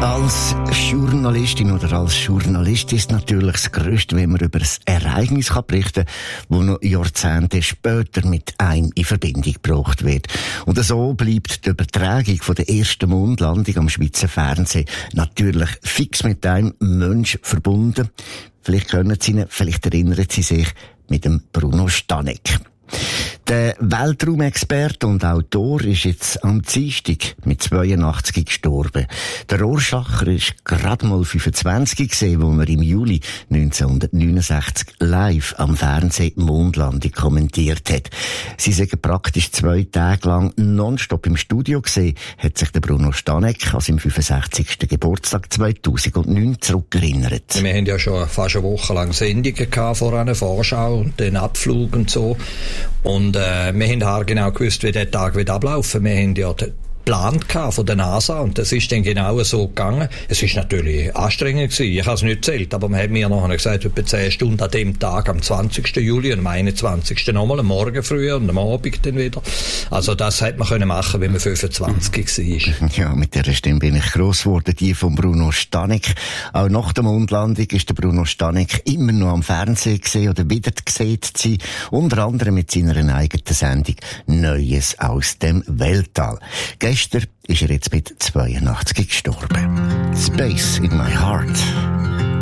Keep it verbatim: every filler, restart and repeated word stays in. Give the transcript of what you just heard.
Als Journalistin oder als Journalist ist natürlich das Größte, wenn man über ein Ereignis berichten kann, das noch Jahrzehnte später mit einem in Verbindung gebracht wird. Und so bleibt die Übertragung von der ersten Mondlandung am Schweizer Fernsehen natürlich fix mit einem Mensch verbunden. Vielleicht können Sie ihn, vielleicht erinnern Sie sich mit dem Bruno Stanek. Der Weltraumexperte und Autor ist jetzt am Dienstag mit zweiundachtzig gestorben. Der Rohrschacher ist gerade mal fünfundzwanzig gewesen, wo er im Juli neunzehnhundertneunundsechzig live am Fernsehen Mondlandung kommentiert hat. Sie sagen praktisch zwei Tage lang nonstop im Studio gesehen, hat sich der Bruno Stanek an seinem fünfundsechzigsten Geburtstag zweitausendneun zurückerinnert. Wir haben ja schon fast eine Woche lang Sendungen gehabt, vor einer Vorschau und den Abflug und so. Und äh, wir haben auch genau gewusst, wie der Tag wird ablaufen. Wir haben ja geplant von der NASA und das ist dann genau so gegangen. Es ist natürlich anstrengend gewesen. Ich habe es nicht gezählt, aber man hat mir nachher gesagt, etwa zehn Stunden an dem Tag, am zwanzigsten Juli und am einundzwanzigsten nochmal, am Morgen früher und am Abend dann wieder. Also das hätte man können machen, wenn man fünfundzwanzig war. Ja, mit dieser Stimme bin ich gross geworden, die von Bruno Stanek. Auch nach der Mondlandung ist der Bruno Stanek immer noch am Fernsehen gesehen oder wieder gesehen zu sein, unter anderem mit seiner eigenen Sendung Neues aus dem Weltall. Gestern ist er jetzt mit zweiundachtzig gestorben. Space in my heart.